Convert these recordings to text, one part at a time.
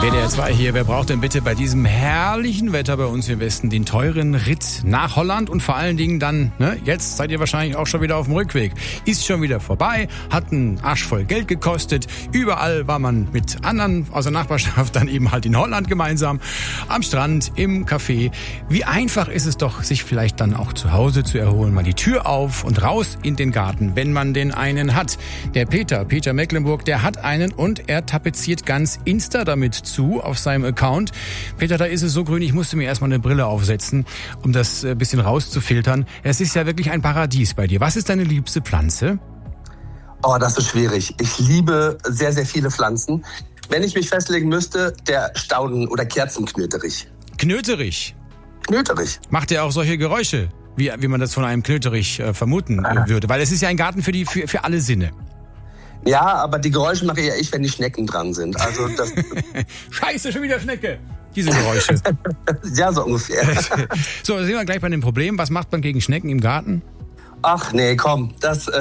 WDR 2 hier, wer braucht denn bitte bei diesem herrlichen Wetter bei uns im Westen den teuren Ritt nach Holland und vor allen Dingen dann, jetzt seid ihr wahrscheinlich auch schon wieder auf dem Rückweg. Ist schon wieder vorbei, hat einen Arsch voll Geld gekostet, überall war man mit anderen aus der Nachbarschaft dann eben halt in Holland gemeinsam, am Strand, im Café. Wie einfach ist es doch, sich vielleicht dann auch zu Hause zu erholen, mal die Tür auf und raus in den Garten, wenn man den einen hat. Der Peter Mecklenburg, der hat einen und er tapeziert ganz Insta damit zu auf seinem Account. Peter, da ist es so grün, ich musste mir erstmal eine Brille aufsetzen, um das ein bisschen rauszufiltern. Es ist ja wirklich ein Paradies bei dir. Was ist deine liebste Pflanze? Oh, das ist schwierig. Ich liebe sehr, sehr viele Pflanzen. Wenn ich mich festlegen müsste, der Stauden- oder Kerzenknöterich. Knöterich? Knöterich. Macht er auch solche Geräusche, wie man das von einem Knöterich vermuten würde? Weil es ist ja ein Garten für alle Sinne. Ja, aber die Geräusche mache eher ich, wenn die Schnecken dran sind. Also das Scheiße, schon wieder Schnecke. Diese Geräusche. Ja, so ungefähr. So, da sind wir gleich bei dem Problem. Was macht man gegen Schnecken im Garten? Ach nee, komm,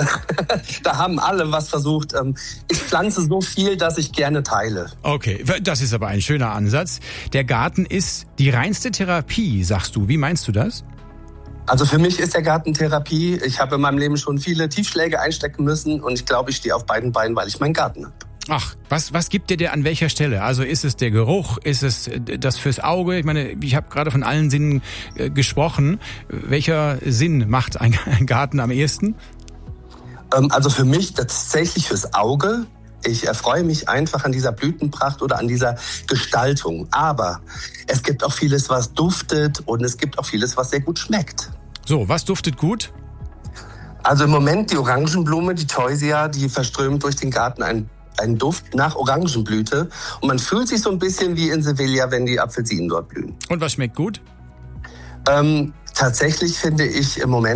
da haben alle was versucht. Ich pflanze so viel, dass ich gerne teile. Okay, das ist aber ein schöner Ansatz. Der Garten ist die reinste Therapie, sagst du. Wie meinst du das? Also für mich ist der Garten Therapie. Ich habe in meinem Leben schon viele Tiefschläge einstecken müssen und ich glaube, ich stehe auf beiden Beinen, weil ich meinen Garten habe. Ach, was gibt dir an welcher Stelle? Also ist es der Geruch? Ist es das fürs Auge? Ich meine, ich habe gerade von allen Sinnen gesprochen. Welcher Sinn macht ein Garten am ehesten? Also für mich tatsächlich fürs Auge. Ich erfreue mich einfach an dieser Blütenpracht oder an dieser Gestaltung. Aber es gibt auch vieles, was duftet und es gibt auch vieles, was sehr gut schmeckt. So, was duftet gut? Also im Moment die Orangenblume, die Theusia, die verströmt durch den Garten einen Duft nach Orangenblüte. Und man fühlt sich so ein bisschen wie in Sevilla, wenn die Apfelsinen dort blühen. Und was schmeckt gut? Tatsächlich finde ich im Moment